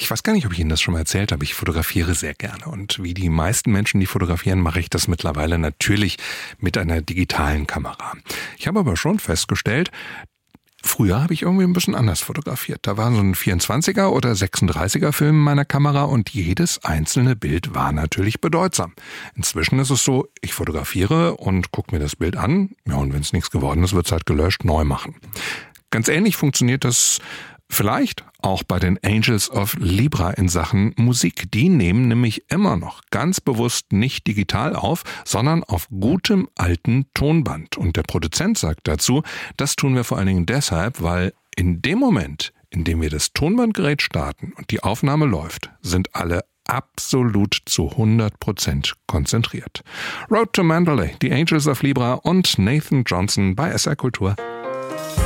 Ich weiß gar nicht, ob ich Ihnen das schon mal erzählt habe. Ich fotografiere sehr gerne. Und wie die meisten Menschen, die fotografieren, mache ich das mittlerweile natürlich mit einer digitalen Kamera. Ich habe aber schon festgestellt, früher habe ich irgendwie ein bisschen anders fotografiert. Da war so ein 24er oder 36er Film in meiner Kamera und jedes einzelne Bild war natürlich bedeutsam. Inzwischen ist es so, ich fotografiere und gucke mir das Bild an. Ja, und wenn es nichts geworden ist, wird es halt gelöscht, neu machen. Ganz ähnlich funktioniert das vielleicht auch bei den Angels of Libra in Sachen Musik. Die nehmen nämlich immer noch ganz bewusst nicht digital auf, sondern auf gutem alten Tonband. Und der Produzent sagt dazu, das tun wir vor allen Dingen deshalb, weil in dem Moment, in dem wir das Tonbandgerät starten und die Aufnahme läuft, sind alle absolut zu 100% konzentriert. Road to Mandalay, die Angels of Libra und Nathan Johnson bei SR Kultur.